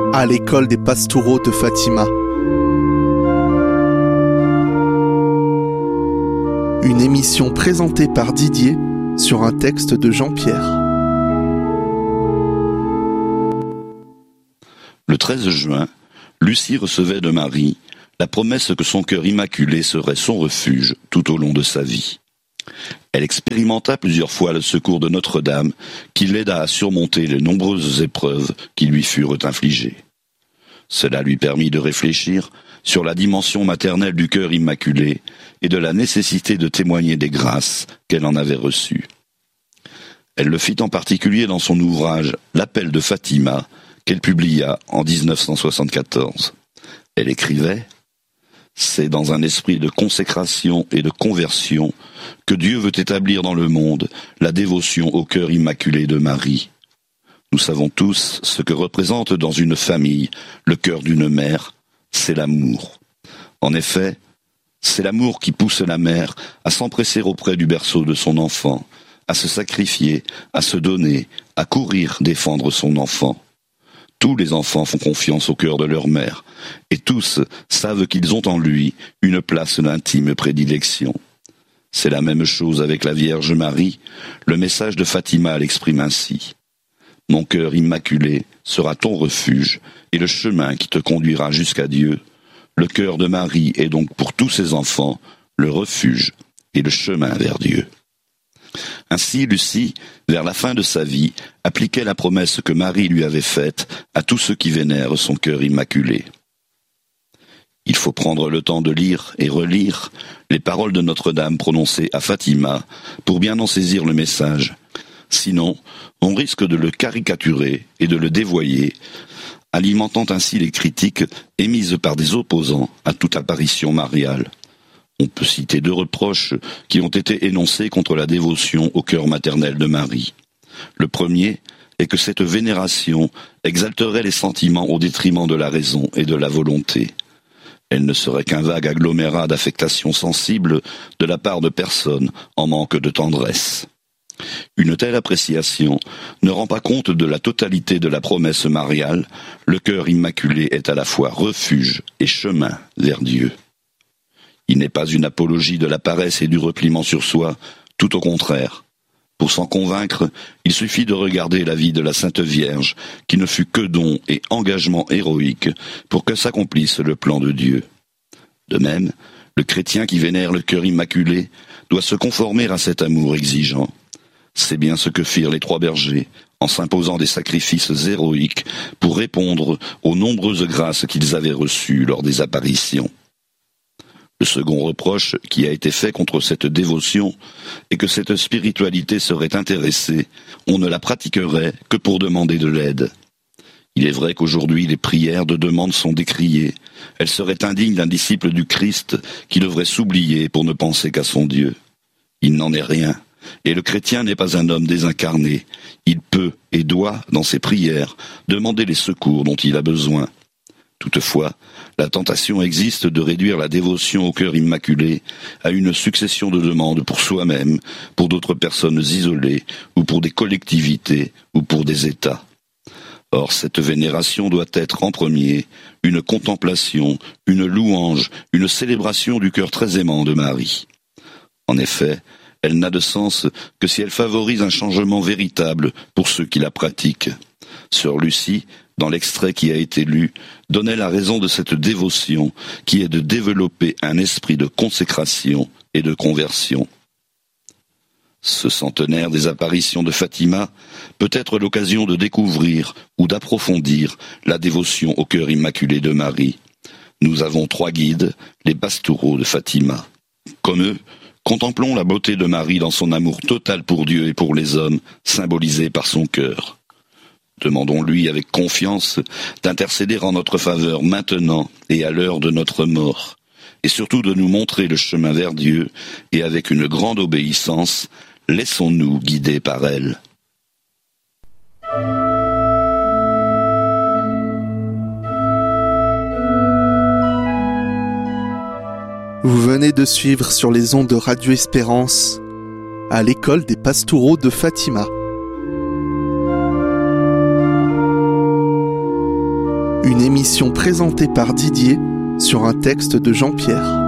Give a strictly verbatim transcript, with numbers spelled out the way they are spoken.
à l'école des Pastoureaux de Fatima. Une émission présentée par Didier sur un texte de Jean-Pierre. Le treize juin, Lucie recevait de Marie la promesse que son cœur immaculé serait son refuge tout au long de sa vie. Elle expérimenta plusieurs fois le secours de Notre-Dame qui l'aida à surmonter les nombreuses épreuves qui lui furent infligées. Cela lui permit de réfléchir sur la dimension maternelle du cœur immaculé et de la nécessité de témoigner des grâces qu'elle en avait reçues. Elle le fit en particulier dans son ouvrage « L'appel de Fatima » qu'elle publia en dix-neuf cent soixante-quatorze. Elle écrivait « C'est dans un esprit de consécration et de conversion que Dieu veut établir dans le monde la dévotion au cœur immaculé de Marie. Nous savons tous ce que représente dans une famille le cœur d'une mère, c'est l'amour. En effet, c'est l'amour qui pousse la mère à s'empresser auprès du berceau de son enfant, à se sacrifier, à se donner, à courir défendre son enfant. Tous les enfants font confiance au cœur de leur mère, et tous savent qu'ils ont en lui une place d'intime prédilection. C'est la même chose avec la Vierge Marie, le message de Fatima l'exprime ainsi. Mon cœur immaculé sera ton refuge et le chemin qui te conduira jusqu'à Dieu. Le cœur de Marie est donc pour tous ses enfants le refuge et le chemin vers Dieu. Ainsi, Lucie, vers la fin de sa vie, appliquait la promesse que Marie lui avait faite à tous ceux qui vénèrent son cœur immaculé. Il faut prendre le temps de lire et relire les paroles de Notre-Dame prononcées à Fatima pour bien en saisir le message. Sinon, on risque de le caricaturer et de le dévoyer, alimentant ainsi les critiques émises par des opposants à toute apparition mariale. On peut citer deux reproches qui ont été énoncés contre la dévotion au cœur maternel de Marie. Le premier est que cette vénération exalterait les sentiments au détriment de la raison et de la volonté. Elle ne serait qu'un vague agglomérat d'affectations sensibles de la part de personnes en manque de tendresse. Une telle appréciation ne rend pas compte de la totalité de la promesse mariale. Le cœur immaculé est à la fois refuge et chemin vers Dieu. Il n'est pas une apologie de la paresse et du repliement sur soi, tout au contraire. Pour s'en convaincre, il suffit de regarder la vie de la Sainte Vierge, qui ne fut que don et engagement héroïque pour que s'accomplisse le plan de Dieu. De même, le chrétien qui vénère le cœur immaculé doit se conformer à cet amour exigeant. C'est bien ce que firent les trois bergers, en s'imposant des sacrifices héroïques pour répondre aux nombreuses grâces qu'ils avaient reçues lors des apparitions. Le second reproche qui a été fait contre cette dévotion est que cette spiritualité serait intéressée, on ne la pratiquerait que pour demander de l'aide. Il est vrai qu'aujourd'hui les prières de demande sont décriées. Elles seraient indignes d'un disciple du Christ qui devrait s'oublier pour ne penser qu'à son Dieu. Il n'en est rien, et le chrétien n'est pas un homme désincarné. Il peut et doit, dans ses prières, demander les secours dont il a besoin. Toutefois, la tentation existe de réduire la dévotion au cœur immaculé à une succession de demandes pour soi-même, pour d'autres personnes isolées, ou pour des collectivités, ou pour des États. Or, cette vénération doit être en premier une contemplation, une louange, une célébration du cœur très aimant de Marie. En effet, elle n'a de sens que si elle favorise un changement véritable pour ceux qui la pratiquent. Sœur Lucie, dans l'extrait qui a été lu, donnait la raison de cette dévotion qui est de développer un esprit de consécration et de conversion. Ce centenaire des apparitions de Fatima peut être l'occasion de découvrir ou d'approfondir la dévotion au cœur immaculé de Marie. Nous avons trois guides, les Pastoureaux de Fatima. Comme eux, contemplons la beauté de Marie dans son amour total pour Dieu et pour les hommes, symbolisé par son cœur. Demandons-lui avec confiance d'intercéder en notre faveur maintenant et à l'heure de notre mort, et surtout de nous montrer le chemin vers Dieu, et avec une grande obéissance, laissons-nous guider par elle. Vous venez de suivre sur les ondes de Radio Espérance, à l'école des Pastoureaux de Fatima. Une émission présentée par Didier sur un texte de Jean-Pierre.